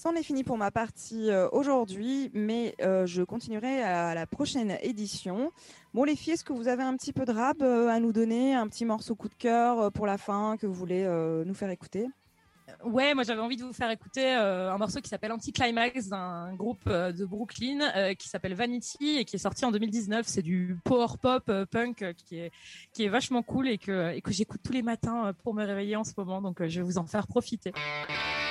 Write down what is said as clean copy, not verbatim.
c'en est fini pour ma partie aujourd'hui, mais je continuerai à la prochaine édition. Bon, les filles, est-ce que vous avez un petit peu de rap à nous donner, un petit morceau coup de cœur pour la fin que vous voulez nous faire écouter? Ouais, moi j'avais envie de vous faire écouter un morceau qui s'appelle Anticlimax d'un groupe de Brooklyn qui s'appelle Vanity et qui est sorti en 2019. C'est du power pop punk qui est vachement cool et que j'écoute tous les matins pour me réveiller en ce moment. Donc je vais vous en faire profiter.